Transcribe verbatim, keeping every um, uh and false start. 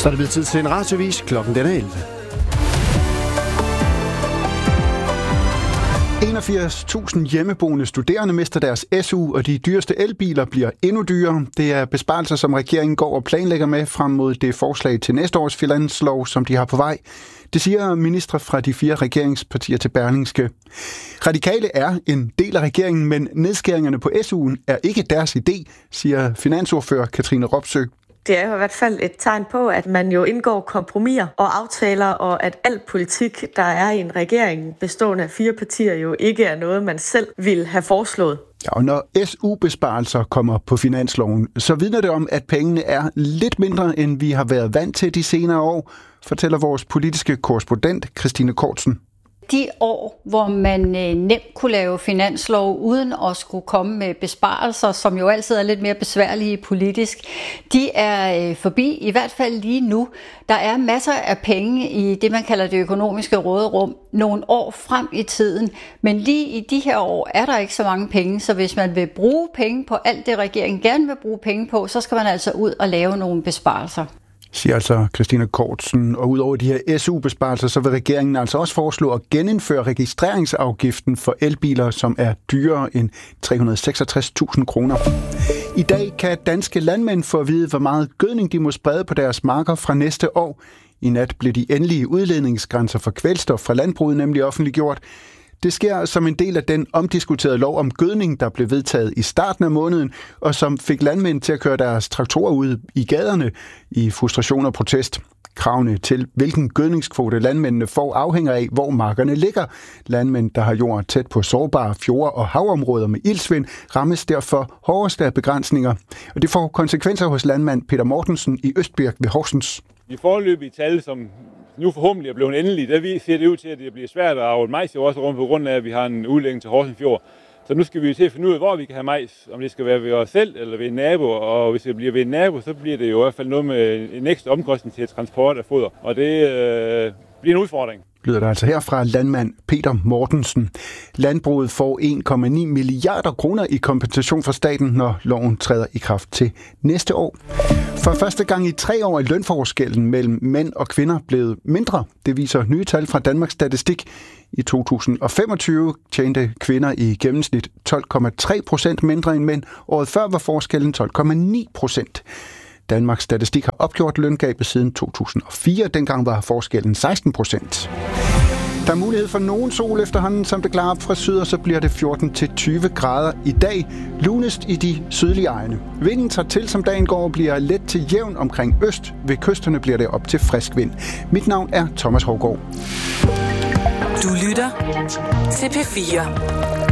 Så er det blevet tid til en radioavis. Klokken den er elleve. enogfirs tusind hjemmeboende studerende mister deres S U, og de dyreste elbiler bliver endnu dyrere. Det er besparelser, som regeringen går og planlægger med frem mod det forslag til næste års finanslov, som de har på vej. Det siger ministre fra de fire regeringspartier til Berlingske. Radikale er en del af regeringen, men nedskæringerne på S U'en er ikke deres idé, siger finansordfører Katrine Robsøe. Det er jo i hvert fald et tegn på, at man jo indgår kompromiser og aftaler, og at al politik, der er i en regering bestående af fire partier, jo ikke er noget, man selv ville have foreslået. Ja, og når S U-besparelser kommer på finansloven, så vidner det om, at pengene er lidt mindre, end vi har været vant til de senere år, fortæller vores politiske korrespondent Christine Kortsen. De år, hvor man nemt kunne lave finanslov uden at skulle komme med besparelser, som jo altid er lidt mere besværlige politisk, de er forbi, i hvert fald lige nu. Der er masser af penge i det, man kalder det økonomiske råderum, nogle år frem i tiden, men lige i de her år er der ikke så mange penge, så hvis man vil bruge penge på alt det, regeringen gerne vil bruge penge på, så skal man altså ud og lave nogle besparelser. Siger altså Christine Kortsen. Og udover de her S U-besparelser, så vil regeringen altså også foreslå at genindføre registreringsafgiften for elbiler, som er dyrere end tre hundrede og seksogtres tusind kroner. I dag kan danske landmænd få at vide, hvor meget gødning de må sprede på deres marker fra næste år. I nat blev de endelige udledningsgrænser for kvælstof fra landbruget nemlig offentliggjort. Det sker som en del af den omdiskuterede lov om gødning, der blev vedtaget i starten af måneden, og som fik landmænd til at køre deres traktorer ud i gaderne i frustration og protest. Kravene til, hvilken gødningskvote landmændene får, afhænger af, hvor markerne ligger. Landmænd, der har jord tæt på sårbare fjorde og havområder med iltsvind, rammes derfor hårdest af begrænsninger. Og det får konsekvenser hos landmand Peter Mortensen i Østbirk ved Horsens. De foreløbige tal, som nu forhåbentlig er blevet endelige, der ser det ud til, at det bliver svært at avle majs også rundt på grund af, at vi har en udlægning til Horsens Fjord. Så nu skal vi til at finde ud af, hvor vi kan have majs, om det skal være ved os selv eller ved en nabo. Og hvis det bliver ved en nabo, så bliver det jo i hvert fald noget med en ekstra omkostning til transport af foder. Og det øh, bliver en udfordring. Lyder der altså her fra landmand Peter Mortensen. Landbruget får en komma ni milliarder kroner i kompensation fra staten, når loven træder i kraft til næste år. For første gang i tre år er lønforskellen mellem mænd og kvinder blevet mindre. Det viser nye tal fra Danmarks Statistik. I to tusind og femogtyve tjente kvinder i gennemsnit tolv komma tre procent mindre end mænd. Året før var forskellen tolv komma ni procent. Danmarks Statistik har opgjort løngabet siden to tusind og fire. Dengang var forskellen seksten procent. Der er mulighed for nogen sol efterhånden, som det klarer op fra syd, og så bliver det fjorten til tyve grader i dag. Lunest i de sydlige egne. Vinden tager til, som dagen går, og bliver let til jævn omkring øst. Ved kysterne bliver det op til frisk vind. Mit navn er Thomas Hovgaard. Du lytter til P fire.